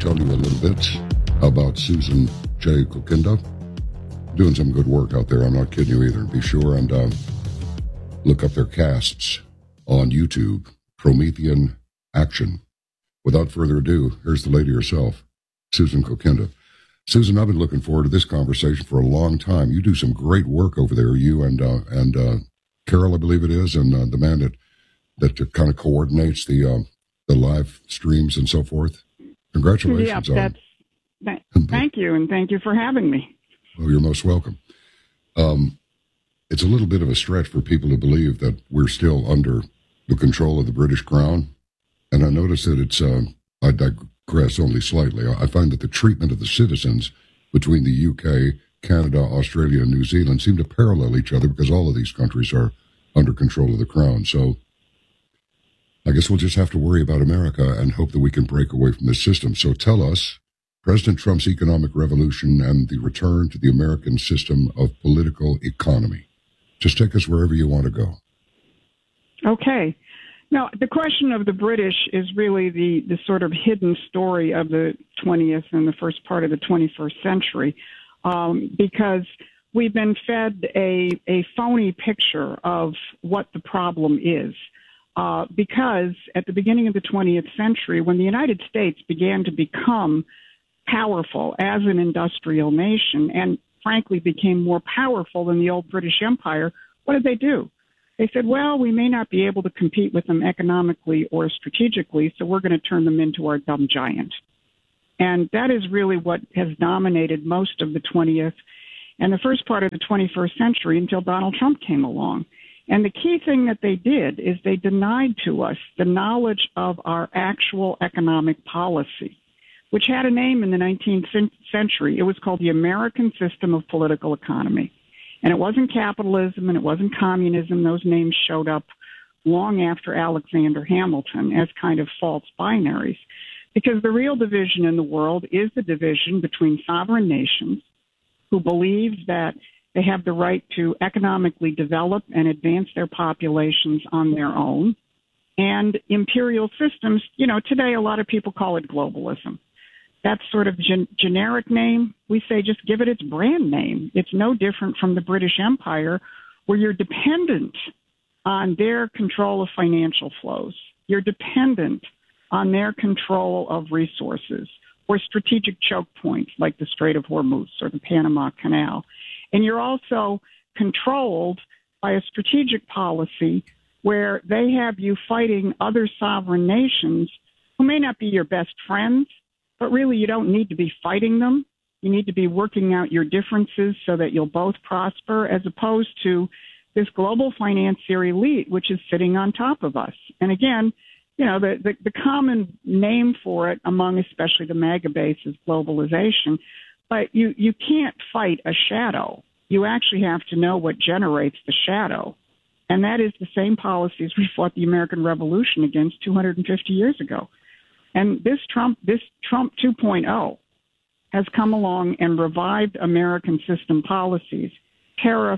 tell you a little bit about Susan J. Kokinda. Doing some good work out there. I'm not kidding you either. Be sure and look up their casts on YouTube. Promethean Action. Without further ado, here's the lady herself, Susan Kokinda. Susan, I've been looking forward to this conversation for a long time. You do some great work over there, you and Carol, I believe it is, and the man that kind of coordinates the live streams and so forth. Congratulations. Yeah, thank you, and thank you for having me. Oh, you're most welcome. It's a little bit of a stretch for people to believe that we're still under the control of the British Crown, and I notice that it's, I digress only slightly, I find that the treatment of the citizens between the UK, Canada, Australia, and New Zealand seem to parallel each other because all of these countries are under control of the Crown. So I guess we'll just have to worry about America and hope that we can break away from this system. So tell us, President Trump's economic revolution and the return to the American system of political economy. Just take us wherever you want to go. Okay. Now, the question of the British is really the sort of hidden story of the 20th and the first part of the 21st century, because we've been fed a phony picture of what the problem is. Because at the beginning of the 20th century, when the United States began to become powerful as an industrial nation and frankly became more powerful than the old British Empire, what did they do? They said, well, we may not be able to compete with them economically or strategically, so we're going to turn them into our dumb giant. And that is really what has dominated most of the 20th and the first part of the 21st century until Donald Trump came along. And the key thing that they did is they denied to us the knowledge of our actual economic policy, which had a name in the 19th century. It was called the American System of Political Economy. And it wasn't capitalism and it wasn't communism. Those names showed up long after Alexander Hamilton as kind of false binaries, because the real division in the world is the division between sovereign nations who believe that they have the right to economically develop and advance their populations on their own, and imperial systems. You know, today a lot of people call it globalism. That sort of generic name, we say just give it its brand name. It's no different from the British Empire, where you're dependent on their control of financial flows. You're dependent on their control of resources or strategic choke points like the Strait of Hormuz or the Panama Canal. And you're also controlled by a strategic policy where they have you fighting other sovereign nations who may not be your best friends, but really you don't need to be fighting them. You need to be working out your differences so that you'll both prosper, as opposed to this global financier elite, which is sitting on top of us. And again, you know, the common name for it among especially the MAGA base is globalization. But you can't fight a shadow. You actually have to know what generates the shadow. And that is the same policies we fought the American Revolution against 250 years ago. And this Trump 2.0 has come along and revived American system policies, tariffs,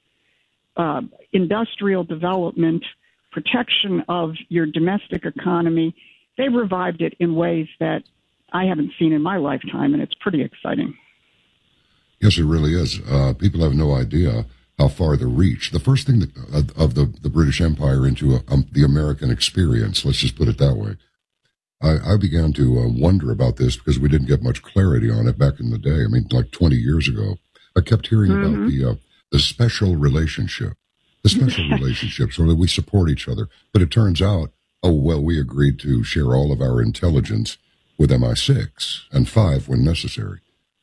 industrial development, protection of your domestic economy. They've revived it in ways that I haven't seen in my lifetime, and it's pretty exciting. Yes, it really is. People have no idea how far the reach. The first thing of the British Empire into the American experience, let's just put it that way. I began to wonder about this because we didn't get much clarity on it back in the day. I mean, like 20 years ago. I kept hearing about the special relationship, relationships where we support each other. But it turns out, oh, well, we agreed to share all of our intelligence with MI6 and 5 when necessary.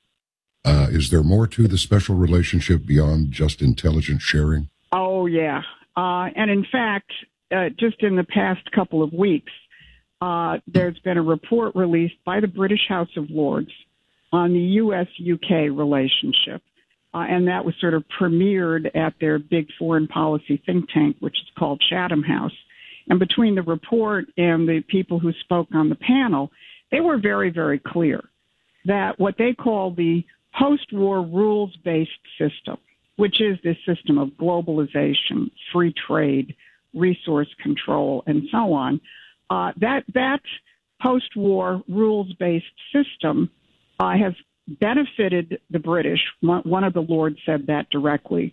Is there more to the special relationship beyond just intelligence sharing? Oh, yeah. And in fact, just in the past couple of weeks, there's been a report released by the British House of Lords on the U.S.-UK relationship. And that was sort of premiered at their big foreign policy think tank, which is called Chatham House. And between the report and the people who spoke on the panel, they were very, very clear that what they call the post-war rules-based system, which is this system of globalization, free trade, resource control, and so on, that post-war rules-based system has benefited the British. One of the lords said that directly.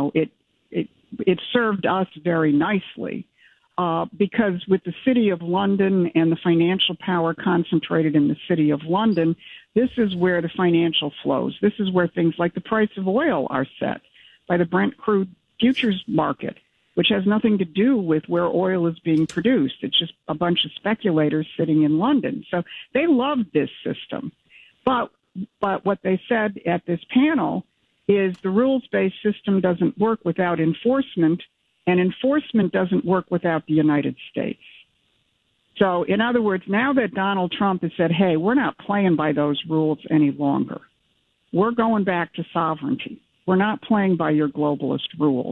It served us very nicely because with the City of London and the financial power concentrated in the City of London, this is where the financial flows. This is where things like the price of oil are set by the Brent crude futures market, which has nothing to do with where oil is being produced. It's just a bunch of speculators sitting in London. So they loved this system. But what they said at this panel is the rules-based system doesn't work without enforcement, and enforcement doesn't work without the United States. So, in other words, now that Donald Trump has said, hey, we're not playing by those rules any longer. We're going back to sovereignty. We're not playing by your globalist rules.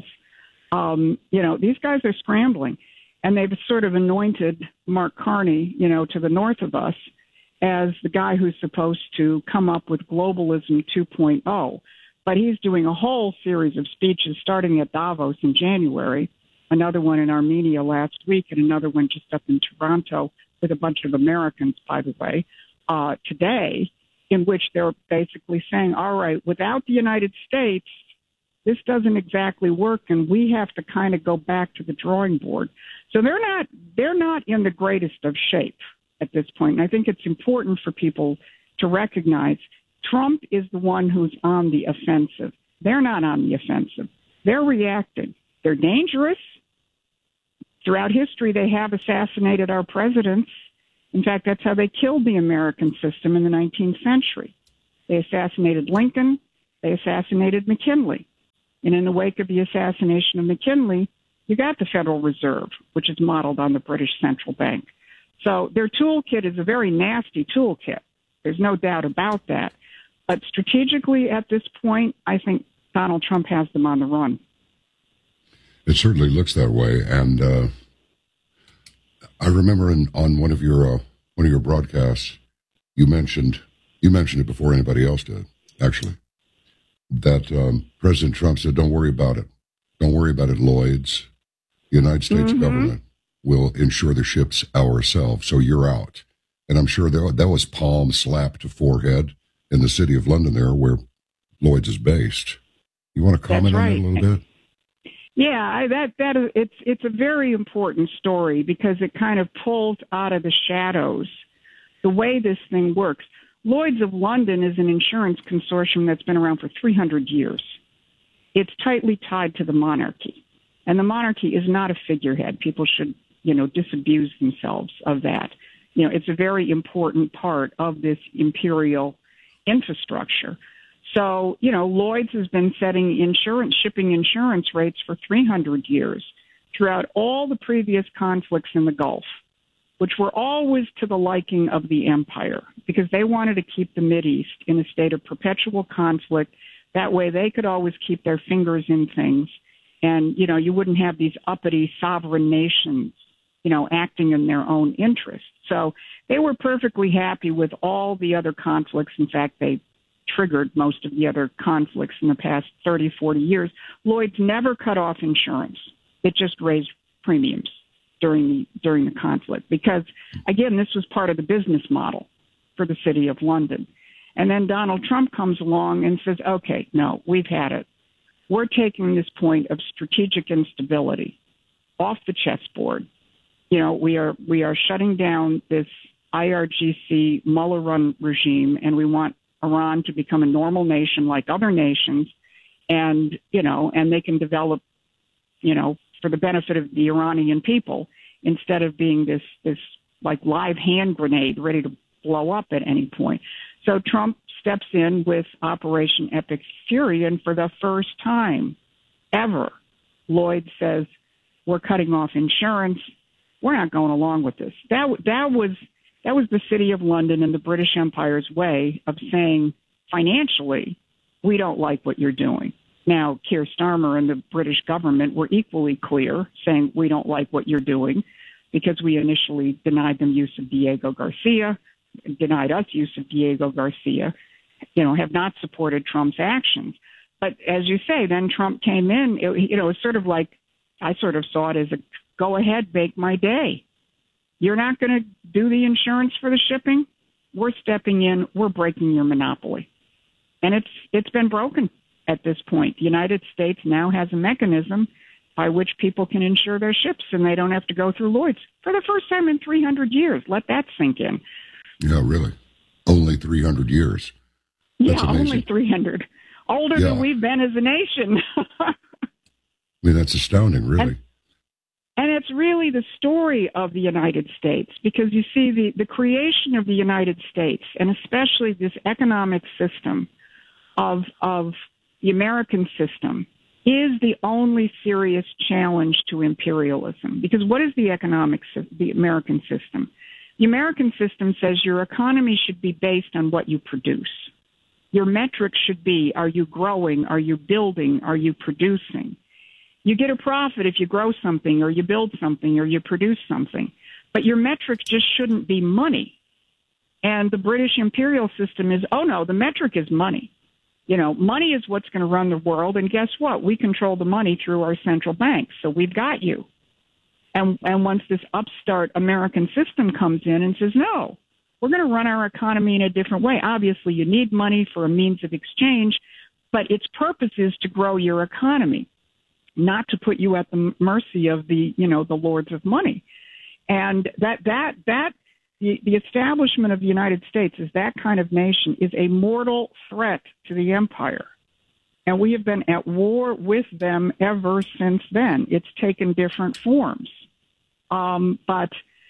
These guys are scrambling, and they've sort of anointed Mark Carney, to the north of us, as the guy who's supposed to come up with globalism 2.0. But he's doing a whole series of speeches starting at Davos in January, another one in Armenia last week, and another one just up in Toronto with a bunch of Americans, by the way, today, in which they're basically saying, all right, without the United States, this doesn't exactly work, and we have to kind of go back to the drawing board. So they're not in the greatest of shape at this point. And I think it's important for people to recognize Trump is the one who's on the offensive. They're not on the offensive. They're reacting. They're dangerous. Throughout history, they have assassinated our presidents. In fact, that's how they killed the American system in the 19th century. They assassinated Lincoln. They assassinated McKinley. And in the wake of the assassination of McKinley, you got the Federal Reserve, which is modeled on the British Central Bank. So their toolkit is a very nasty toolkit. There's no doubt about that. But strategically at this point, I think Donald Trump has them on the run. It certainly looks that way. And I remember on one of your broadcasts, you mentioned it before anybody else did, actually, that President Trump said, don't worry about it. Don't worry about it, Lloyd's. The United States government will insure the ships ourselves, so you're out. And I'm sure that was palm slapped to forehead in the City of London there where Lloyd's is based. You want to comment on that a little bit? Yeah, it's a very important story because it kind of pulls out of the shadows the way this thing works. Lloyd's of London is an insurance consortium that's been around for 300 years. It's tightly tied to the monarchy, and the monarchy is not a figurehead. People should, disabuse themselves of that. It's a very important part of this imperial infrastructure. So, Lloyd's has been setting shipping insurance rates for 300 years throughout all the previous conflicts in the Gulf, which were always to the liking of the empire because they wanted to keep the Mideast in a state of perpetual conflict. That way they could always keep their fingers in things. And, you wouldn't have these uppity sovereign nations, acting in their own interests. So they were perfectly happy with all the other conflicts. In fact, they triggered most of the other conflicts in the past 30, 40 years. Lloyd's never cut off insurance. It just raised premiums during the conflict because, again, this was part of the business model for the City of London. And then Donald Trump comes along and says, okay, no, we've had it. We're taking this point of strategic instability off the chessboard. We are shutting down this IRGC Mullah-run regime, and we want Iran to become a normal nation like other nations, and they can develop, for the benefit of the Iranian people, instead of being this like live hand grenade ready to blow up at any point. So Trump steps in with Operation Epic Fury, and for the first time ever, Lloyd says, we're cutting off insurance. We're not going along with this. That was the City of London and the British Empire's way of saying, financially, we don't like what you're doing. Now, Keir Starmer and the British government were equally clear, saying we don't like what you're doing because we initially denied them use of Diego Garcia, denied us use of Diego Garcia, have not supported Trump's actions. But as you say, then Trump came in, it was sort of like, I sort of saw it as a go ahead, make my day. You're not going to do the insurance for the shipping? We're stepping in. We're breaking your monopoly. And it's been broken at this point. The United States now has a mechanism by which people can insure their ships, and they don't have to go through Lloyd's for the first time in 300 years. Let that sink in. Yeah, really. Only 300 years. That's amazing. Only 300. Older than we've been as a nation. I mean, that's astounding, really. And it's really the story of the United States, because you see the creation of the United States, and especially this economic system of the American system, is the only serious challenge to imperialism. Because what is the American system? The American system says your economy should be based on what you produce. Your metrics should be, are you growing? Are you building? Are you producing? You get a profit if you grow something or you build something or you produce something. But your metric just shouldn't be money. And the British imperial system is, oh no, the metric is money. You know, money is what's going to run the world. And guess what? We control the money through our central banks. So we've got you. And once this upstart American system comes in and says, no, we're going to run our economy in a different way. Obviously, you need money for a means of exchange, but its purpose is to grow your economy, not to put you at the mercy of the lords of money. And the establishment of the United States as that kind of nation is a mortal threat to the empire. And we have been at war with them ever since then. It's taken different forms. But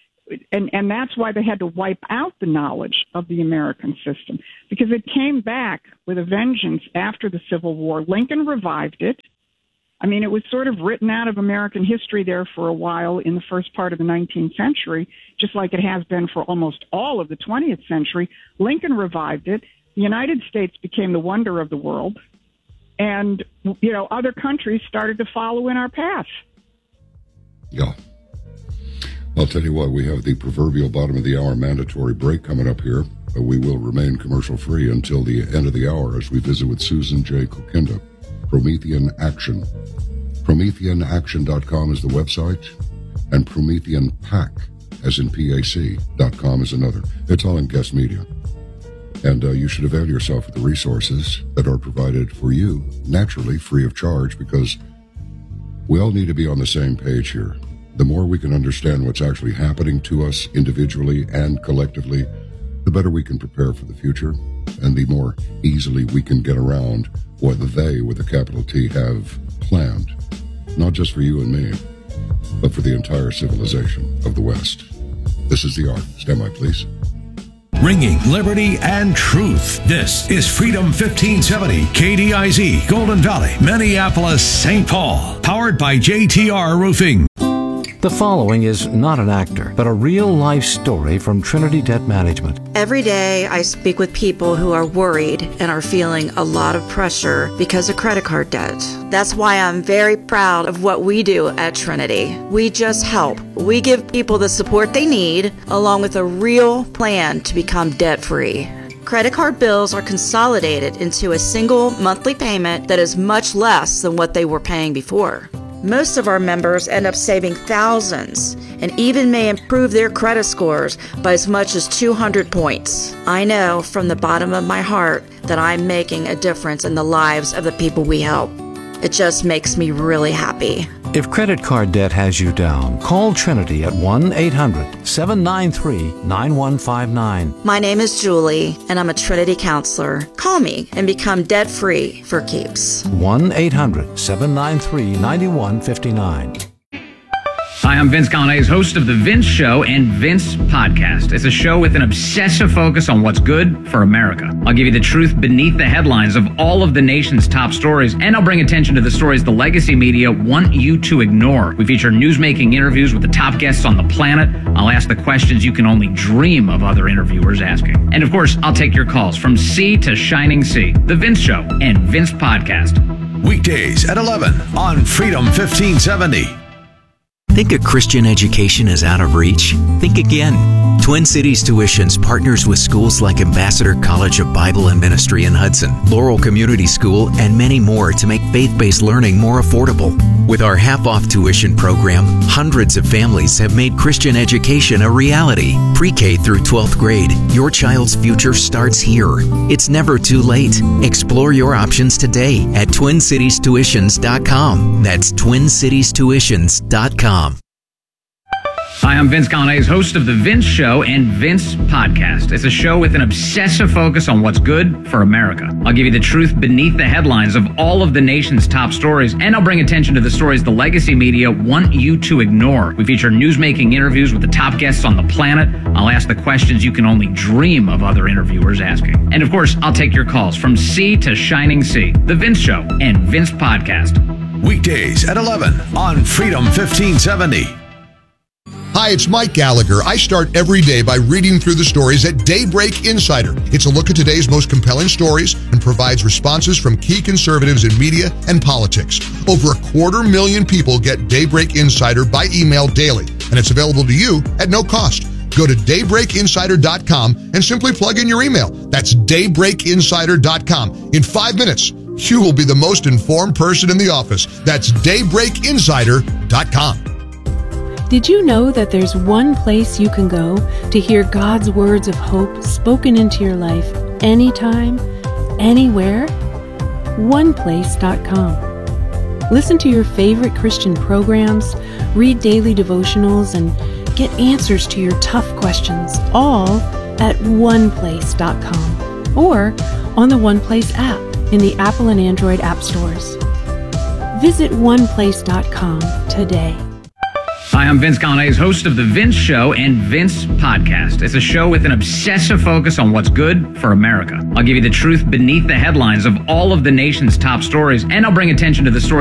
that's why they had to wipe out the knowledge of the American system, because it came back with a vengeance after the Civil War. Lincoln revived it. I mean, it was sort of written out of American history there for a while in the first part of the 19th century, just like it has been for almost all of the 20th century. Lincoln revived it. The United States became the wonder of the world. And, other countries started to follow in our path. Yeah. I'll tell you what, we have the proverbial bottom of the hour mandatory break coming up here. We will remain commercial free until the end of the hour as we visit with Susan J. Kokinda, Promethean Action. PrometheanAction.com is the website, and Promethean Pack, as in PAC.com, is another. It's all in guest media. And you should avail yourself of the resources that are provided for you, naturally, free of charge, because we all need to be on the same page here. The more we can understand what's actually happening to us individually and collectively, the better we can prepare for the future, and the more easily we can get around what they, with a capital T, have planned, not just for you and me, but for the entire civilization of the West. This is The Art. Stand by, please. Ringing liberty and truth. This is Freedom 1570, KDIZ, Golden Valley, Minneapolis, St. Paul. Powered by JTR Roofing. The following is not an actor, but a real-life story from Trinity Debt Management. Every day I speak with people who are worried and are feeling a lot of pressure because of credit card debt. That's why I'm very proud of what we do at Trinity. We just help. We give people the support they need, along with a real plan to become debt-free. Credit card bills are consolidated into a single monthly payment that is much less than what they were paying before. Most of our members end up saving thousands and even may improve their credit scores by as much as 200 points. I know from the bottom of my heart that I'm making a difference in the lives of the people we help. It just makes me really happy. If credit card debt has you down, call Trinity at 1-800-793-9159. My name is Julie, and I'm a Trinity counselor. Call me and become debt-free for keeps. 1-800-793-9159. Hi, I'm Vince Callanes, host of The Vince Show and Vince Podcast. It's a show with an obsessive focus on what's good for America. I'll give you the truth beneath the headlines of all of the nation's top stories, and I'll bring attention to the stories the legacy media want you to ignore. We feature newsmaking interviews with the top guests on the planet. I'll ask the questions you can only dream of other interviewers asking. And of course, I'll take your calls from sea to shining sea. The Vince Show and Vince Podcast. Weekdays at 11 on Freedom 1570. Think a Christian education is out of reach? Think again. Twin Cities Tuitions partners with schools like Ambassador College of Bible and Ministry in Hudson, Laurel Community School, and many more to make faith-based learning more affordable. With our half-off tuition program, hundreds of families have made Christian education a reality. Pre-K through 12th grade, your child's future starts here. It's never too late. Explore your options today at TwinCitiesTuitions.com. That's TwinCitiesTuitions.com. Hi, I'm Vince Conays, host of The Vince Show and Vince Podcast. It's a show with an obsessive focus on what's good for America. I'll give you the truth beneath the headlines of all of the nation's top stories, and I'll bring attention to the stories the legacy media want you to ignore. We feature newsmaking interviews with the top guests on the planet. I'll ask the questions you can only dream of other interviewers asking. And of course, I'll take your calls from sea to shining sea. The Vince Show and Vince Podcast. Weekdays at 11 on Freedom 1570. Hi, it's Mike Gallagher. I start every day by reading through the stories at Daybreak Insider. It's a look at today's most compelling stories and provides responses from key conservatives in media and politics. Over 250,000 people get Daybreak Insider by email daily, and it's available to you at no cost. Go to daybreakinsider.com and simply plug in your email. That's daybreakinsider.com. In 5 minutes, you will be the most informed person in the office. That's daybreakinsider.com. Did you know that there's one place you can go to hear God's words of hope spoken into your life anytime, anywhere? OnePlace.com. Listen to your favorite Christian programs, read daily devotionals, and get answers to your tough questions, all at OnePlace.com or on the OnePlace app in the Apple and Android app stores. Visit OnePlace.com today. Hi, I'm Vince Conays, host of The Vince Show and Vince Podcast. It's a show with an obsessive focus on what's good for America. I'll give you the truth beneath the headlines of all of the nation's top stories, and I'll bring attention to the stories